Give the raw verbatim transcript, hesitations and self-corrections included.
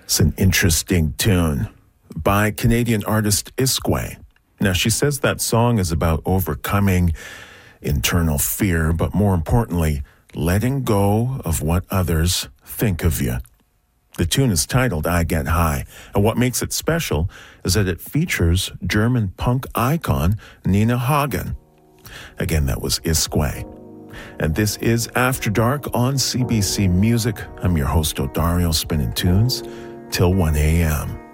It's an interesting tune by Canadian artist Iskway. Now, she says that song is about overcoming internal fear, but more importantly, letting go of what others think of you. The tune is titled I Get High, and what makes it special is that it features German punk icon Nina Hagen. Again, that was Iskway. And this is After Dark on C B C Music. I'm your host, Odario, spinning tunes till one a.m.